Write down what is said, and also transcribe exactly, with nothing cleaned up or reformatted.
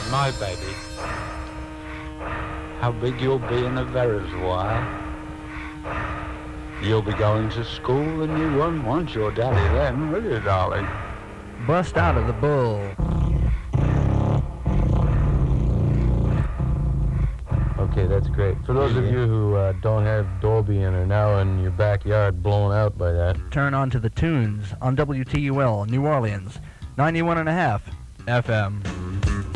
my baby. How big you'll be in a very while. You'll be going to school and you won't want your daddy then, will you, darling? Bust out of the bull. Okay, that's great. For those yeah. of you who uh, don't have Dolby and are now in your backyard blown out by that, turn on to the tunes on W T U L New Orleans, ninety-one and a half F M.